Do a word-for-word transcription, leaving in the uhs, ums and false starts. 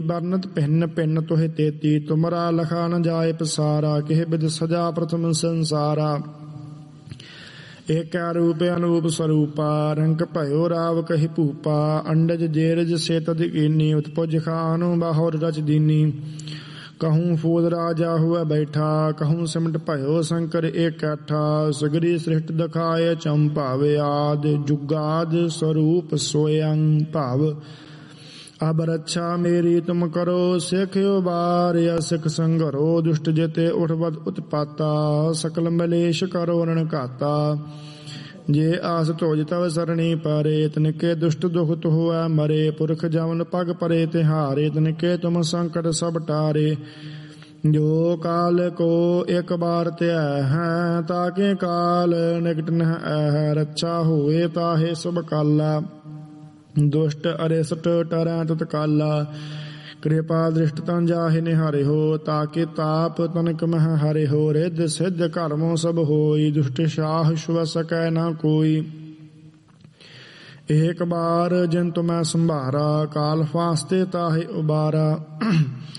बरनत भिन्न भिन्न तुहे तेती तुमरा लखा न जाए पसारा किह बिद सजा प्रथम संसारा एक रूप अनूप स्वरूपा रंक भयो राव कहि भूपा अंडज जेरज से तद कीनी उत्पुज खानु बाहुर रच दीनी कहूँ फूल राजा हुआ बैठा कहूँ सिमट भयो शंकर एक कैठा सगरी सृष्टि दखाए चंपावे आद जुगाद स्वरूप स्वयं भाव अब रक्षा मेरी तुम करो सिख उबार या सिख संगरो दुष्ट जेते उठवद उत्पाता सकल मलेश करो रण घाता जे आस तोज तव सरणी परे तिनके दुष्ट दुख तुहुआ मरे पुरख जवन पग परे तिहारे तिनके तुम संकट सब टारे जो काल को एक बार त्या है ताके काल निकट न है रक्षा हुए ताहे सब काला दुष्ट अरिष्ट टरै तत्काला कृपा दृष्ट तन जाहि निहारे हो ताकि ताप तनक मह हरे हो रिद्ध सिद्ध कर्मों सब होई दुष्ट शाह शुभ सकै न कोई एक बार जिन तुम्हें संभारा काल फास्ते ताहि उबारा